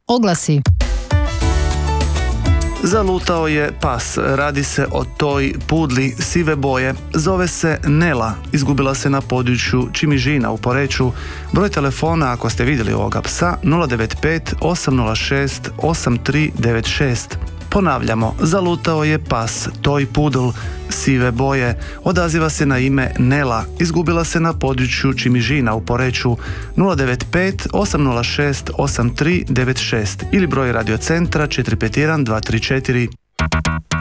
Oglasi. Zalutao je pas. Radi se o toj pudli sive boje. Zove se Nela. Izgubila se na području Čimižina u Poreču. Broj telefona, ako ste vidjeli ovoga psa, 095 806 8396. Ponavljamo, zalutao je pas, toj pudl sive boje. Odaziva se na ime Nela. Izgubila se na području Čimižina u Poreču. 095 806 8396 ili broj radiocentra 451 234.